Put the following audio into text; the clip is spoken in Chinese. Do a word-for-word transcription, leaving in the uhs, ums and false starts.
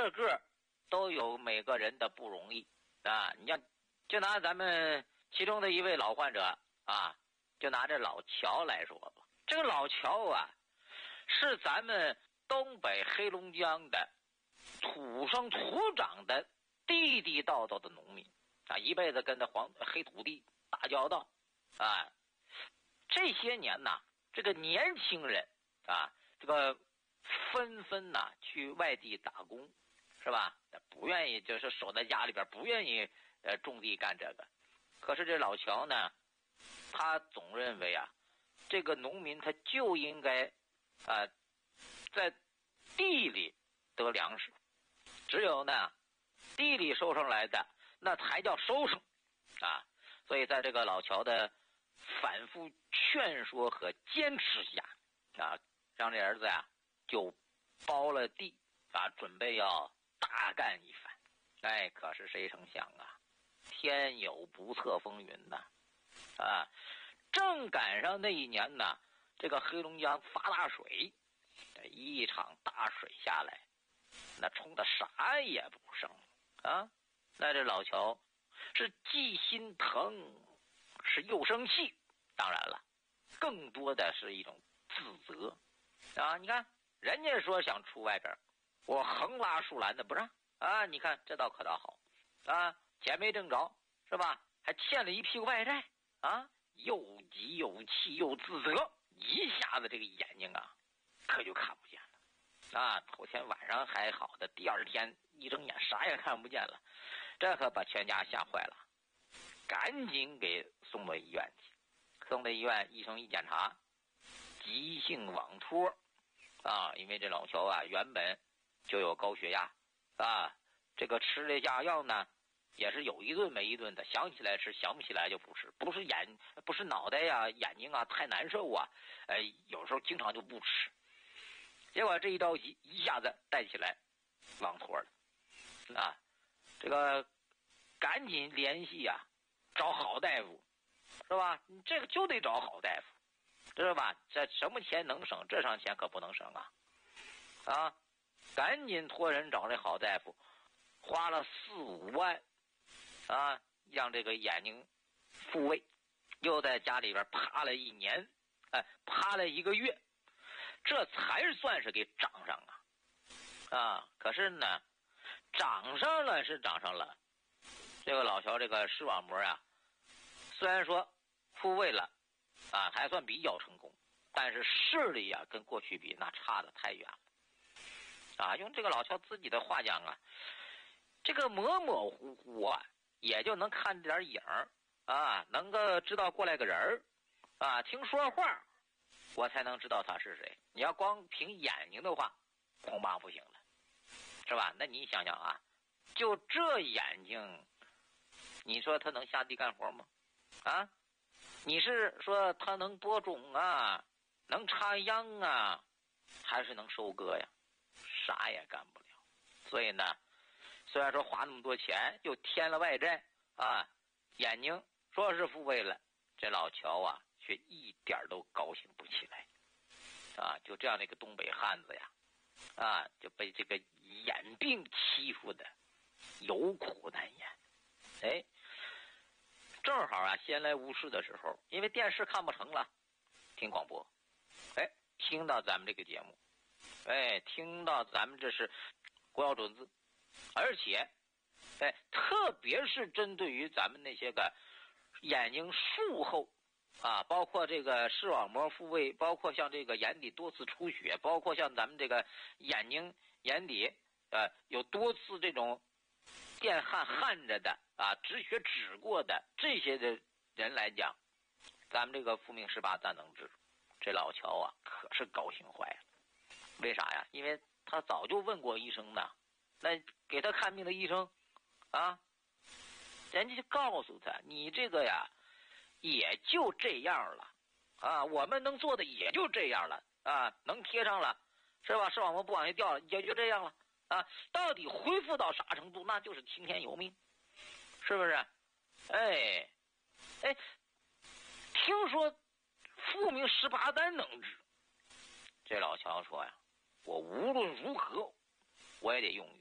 个个都有每个人的不容易啊！你像，就拿咱们其中的一位老患者啊，就拿这老乔来说吧。这个老乔啊，是咱们东北黑龙江的土生土长的地地道道的农民啊，一辈子跟着黄黑土地打交道啊。这些年呐，这个年轻人啊，这个纷纷呐去外地打工，是吧？不愿意就是守在家里边，不愿意呃种地干这个。可是这老乔呢，他总认为啊，这个农民他就应该啊、呃、在地里得粮食，只有呢地里收上来的那才叫收成啊。所以在这个老乔的反复劝说和坚持下啊，让这儿子呀就包了地啊，准备要大干一番。哎，可是谁成想啊，天有不测风云呐！啊，正赶上那一年呢，这个黑龙江发大水，一场大水下来，那冲的啥也不剩啊！那这老乔是既心疼，是又生气，当然了，更多的是一种自责啊！你看，人家说想出外边，我横拉竖拦的不让啊！你看这倒可倒好啊，钱没挣着是吧？还欠了一屁股外债啊！又急又气又自责，一下子这个眼睛啊，可就看不见了啊！头天晚上还好的，第二天一睁眼啥也看不见了，这可把全家吓坏了，赶紧给送到医院去。送到医院，医生一检查，急性网脱啊！因为这老乔啊，原本就有高血压啊，这个吃这下药呢，也是有一顿没一顿的，想起来吃，想不起来就不吃，不是眼不是脑袋呀、眼睛啊太难受啊，呃，有时候经常就不吃。结果这一着急，一下子带起来网脱了啊！这个赶紧联系啊，找好大夫，是吧？你这个就得找好大夫，知道吧？这什么钱能省，这上钱可不能省啊！啊，赶紧托人找这好大夫，花了四五万啊，让这个眼睛复位，又在家里边趴了一年，哎，趴了一个月，这才算是给长上啊！啊，可是呢，长上了是长上了，这个老乔这个视网膜啊，虽然说复位了啊，还算比较成功，但是视力啊跟过去比那差得太远了啊！用这个老乔自己的话讲啊，这个模模糊糊啊，也就能看点影儿啊，能够知道过来个人儿啊，听说话我才能知道他是谁。你要光凭眼睛的话，恐怕不行了，是吧？那你想想啊，就这眼睛，你说他能下地干活吗？啊，你是说他能播种啊，能插秧啊，还是能收割呀？啥也干不了。所以呢，虽然说花那么多钱，又添了外债啊，眼睛说是复位了，这老乔啊，却一点都高兴不起来啊！就这样的一个东北汉子呀，啊，就被这个眼病欺负的有苦难言。哎，正好啊，闲来无事的时候，因为电视看不成了，听广播，哎，听到咱们这个节目，哎，听到咱们这是国药准字，而且，哎，特别是针对于咱们那些个眼睛术后啊，包括这个视网膜复位，包括像这个眼底多次出血，包括像咱们这个眼睛眼底呃有多次这种电焊焊着的啊，止血止过的这些的人来讲，咱们这个复命十八赞能治，这老乔啊可是高兴坏了。为啥呀？因为他早就问过医生呢，那给他看病的医生啊，人家就告诉他，你这个呀也就这样了啊，我们能做的也就这样了啊，能贴上了是吧？视网膜不往下掉了，也就这样了啊。到底恢复到啥程度，那就是听天由命，是不是？哎哎，听说复命十八丹能治，这老乔说呀，我无论如何我也得用